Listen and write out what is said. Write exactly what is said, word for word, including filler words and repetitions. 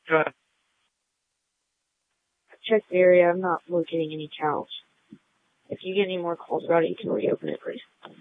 Go ahead. Check the area. I'm not locating any cows. If you get any more calls about it, you can reopen it, please.